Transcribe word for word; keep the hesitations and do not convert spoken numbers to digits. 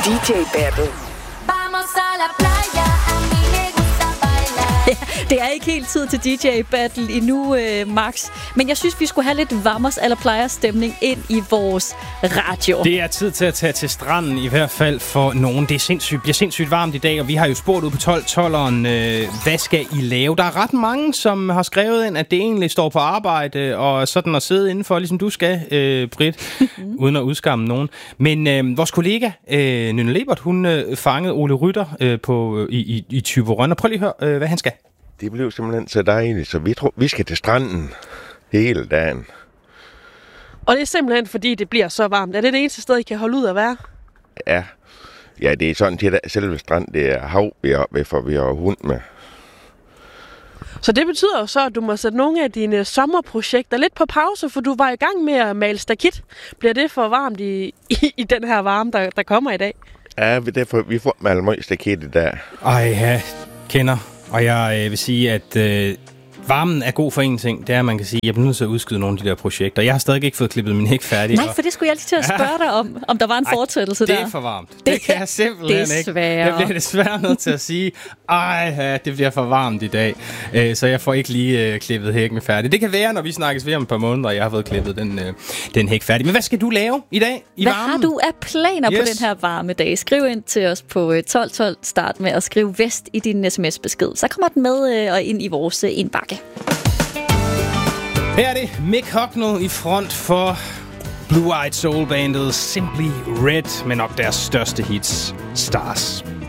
D J Battle. Vamos a la playa, a mí me gusta bailar. Det er ikke helt tid til D J Battle endnu, øh, Max. Men jeg synes, vi skulle have lidt Vamos eller Playa stemning ind i vores radio. Det er tid til at tage til stranden, i hvert fald for nogen. Det er sindssygt, bliver sindssygt varmt i dag, og vi har jo spurgt ud på tolv tolveren, øh, hvad skal I lave? Der er ret mange, som har skrevet ind, at det egentlig står på arbejde, og sådan at sidde indenfor, ligesom du skal, øh, Britt, mm-hmm. uden at udskamme nogen. Men øh, vores kollega, øh, Nynne Lebert, hun øh, fangede Ole Rytter øh, på, øh, i, i Thyborøn, og prøv lige at høre, øh, hvad han skal. Det blev simpelthen så dejligt, så vi tror, vi skal til stranden hele dagen. Og det er simpelthen, fordi det bliver så varmt. Er det det eneste sted, I kan holde ud at være? Ja, ja det er sådan til selve stranden, det er hav, vi har ved, for vi har hund med. Så det betyder jo så, at du må sætte nogle af dine sommerprojekter lidt på pause, for du var i gang med at male stakit. Bliver det for varmt i, i, i den her varme, der, der kommer i dag? Ja, derfor, vi får malet meget stakit i dag. Ej, ja, kender. Og jeg øh, vil sige, at øh, varmen er god for en ting. Det er, at man kan sige, at jeg bliver nødt til at udskyde nogle af de der projekter. Jeg har stadig ikke fået klippet min hæk færdig. Nej, for det skulle jeg lige til at spørge dig om, om der var en Ej, fortsættelse der. det er for varmt. Det, det kan jeg simpelthen ikke. Desværre. Jeg bliver desværre nødt til at sige, ej, ja, det bliver for varmt i dag. Øh, så jeg får ikke lige øh, klippet hækken færdig. Det kan være, når vi snakkes ved om et par måneder, og jeg har fået klippet den, øh, den hæk færdig. Men hvad skal du lave i dag i hvad varmen? har du af planer yes. på den her varme dag? Skriv ind til os på tolv tolv. Start med at skrive vest i din sms-besked. Så kommer den med øh, og ind i vores øh, indbakke. Her er det Mick Hucknall i front for Blue Eyed Soul bandet Simply Red, med nok deres største hits, Stars.